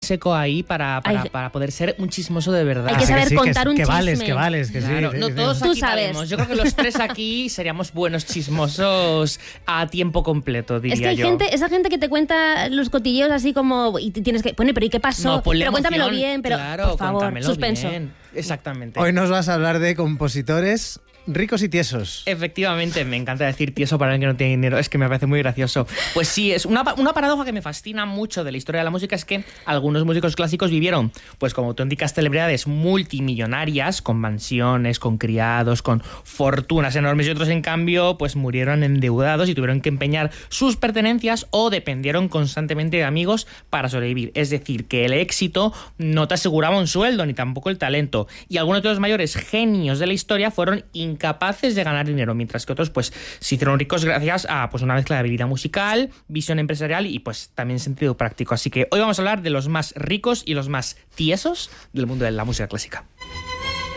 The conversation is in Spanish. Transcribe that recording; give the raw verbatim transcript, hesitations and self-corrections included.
seco ahí para, para, Ay, para poder ser un chismoso de verdad. Hay que saber sí, contar que, un que chisme. vales, que vales, que Claro, sí. no sí, todos sí. Tú aquí sabes. valemos. Yo creo que los tres aquí seríamos buenos chismosos a tiempo completo, diría Es que hay yo. gente, esa gente que te cuenta los cotilleos así como y te tienes que, bueno, pero ¿y qué pasó? No, ponle pero cuéntamelo emoción. bien, pero Claro, por favor, cuéntamelo suspenso. bien. Exactamente. Hoy nos vas a hablar de compositores ricos y tiesos. Efectivamente, me encanta decir tieso para el que no tiene dinero, es que me parece muy gracioso. Pues sí, es una, una paradoja que me fascina mucho de la historia de la música, es que algunos músicos clásicos vivieron pues como auténticas celebridades multimillonarias, con mansiones, con criados, con fortunas enormes, y otros en cambio pues murieron endeudados y tuvieron que empeñar sus pertenencias o dependieron constantemente de amigos para sobrevivir. Es decir, que el éxito no te aseguraba un sueldo ni tampoco el talento, y algunos de los mayores genios de la historia fueron incapaces de ganar dinero, mientras que otros pues se hicieron ricos gracias a pues una mezcla de habilidad musical, visión empresarial y pues también sentido práctico. Así que hoy vamos a hablar de los más ricos y los más tiesos del mundo de la música clásica.